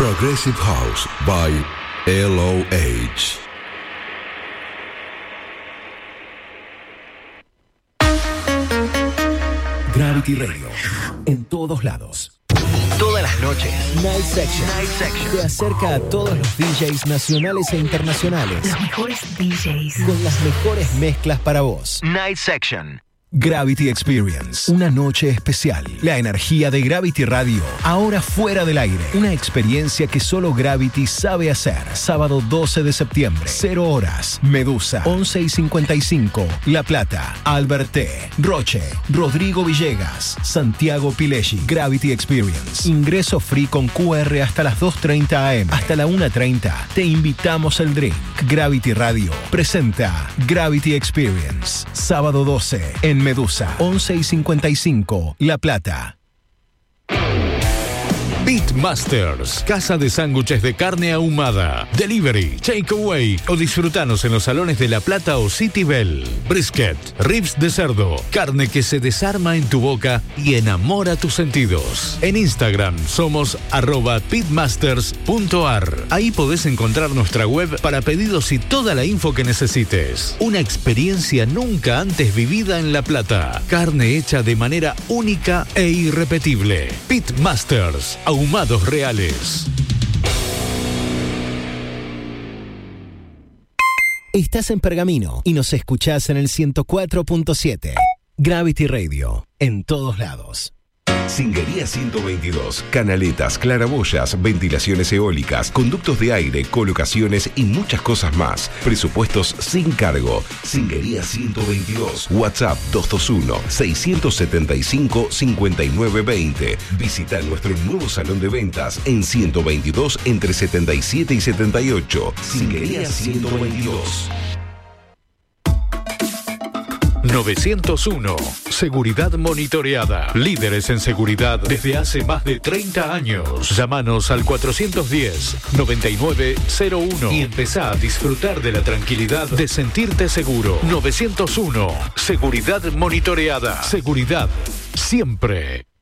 Progressive House by LOH. Gravity Radio, en todos lados. Todas las noches. Night Section. Te acerca a todos los DJs nacionales e internacionales. Los mejores DJs. Con las mejores mezclas para vos. Night Section. Gravity Experience, una noche especial. La energía de Gravity Radio, ahora fuera del aire. Una experiencia que solo Gravity sabe hacer. Sábado 12 de septiembre, 0 horas. Medusa, 11:55. La Plata, Alberté, Roche, Rodrigo Villegas, Santiago Pileggi. Gravity Experience. Ingreso free con QR hasta las 2:30 AM. Hasta la 1:30 te invitamos al drink. Gravity Radio presenta Gravity Experience. Sábado 12 en Medusa, 11:55, La Plata. Beatmasters, casa de sándwiches de carne ahumada, delivery, takeaway o disfrutanos en los salones de La Plata o City Bell. Brisket, ribs de cerdo, carne que se desarma en tu boca y enamora tus sentidos. En Instagram somos @beatmasters.ar. Ahí podés encontrar nuestra web para pedidos y toda la info que necesites. Una experiencia nunca antes vivida en La Plata. Carne hecha de manera única e irrepetible. Beatmasters, ahumados reales. Estás en Pergamino y nos escuchás en el 104.7. Gravity Radio, en todos lados. Singuería 122, canaletas, claraboyas, ventilaciones eólicas, conductos de aire, colocaciones y muchas cosas más. Presupuestos sin cargo. Singuería 122, WhatsApp 221-675-5920. Visita nuestro nuevo salón de ventas en 122 entre 77 y 78. Singuería 122. 901. Seguridad monitoreada. Líderes en seguridad desde hace más de 30 años. Llámanos al 410-9901 y empezá a disfrutar de la tranquilidad de sentirte seguro. 901. Seguridad monitoreada. Seguridad siempre.